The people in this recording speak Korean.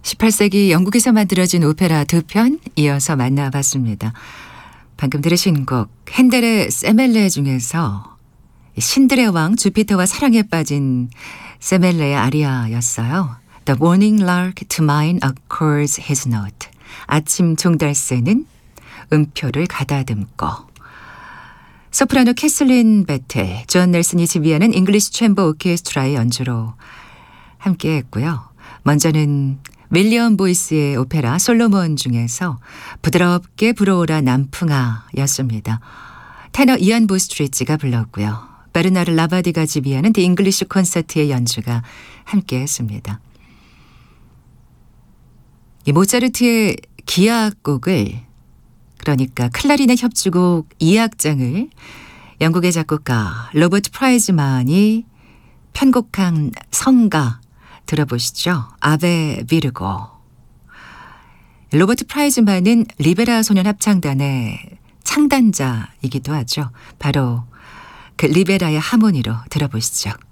18세기 영국에서 만들어진 오페라 두 편 이어서 만나봤습니다. 방금 들으신 곡 핸델의 세멜레 중에서 신들의 왕 주피터와 사랑에 빠진 세멜레의 아리아였어요. The morning lark to mine accords his note. 아침 종달새는 음표를 가다듬고. 소프라노 캐슬린 베텔, 존 넬슨이 지휘하는 잉글리시 챔버 오케스트라의 연주로 함께했고요. 먼저는 윌리엄 보이스의 오페라 솔로몬 중에서 부드럽게 불어오라 남풍아였습니다. 테너 이안 보스트리츠가 불렀고요. 베르나르 라바디가 지휘하는 디 잉글리시 콘서트의 연주가 함께했습니다. 이 모차르트의 기악곡을, 그러니까 클라리넷 협주곡 2악장을 영국의 작곡가 로버트 프라이즈만이 편곡한 성가 들어보시죠. 아베 비르고. 로버트 프라이즈만은 리베라 소년 합창단의 창단자이기도 하죠. 바로 그 리베라의 하모니로 들어보시죠.